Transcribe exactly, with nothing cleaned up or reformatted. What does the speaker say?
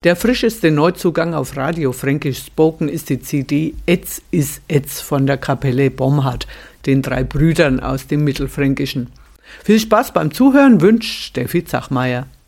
Der frischeste Neuzugang auf Radio Fränkisch Spoken ist die C D Etz is Etz von der Kapelle Bomhard, den drei Brüdern aus dem Mittelfränkischen. Viel Spaß beim Zuhören wünscht Steffi Zachmeier.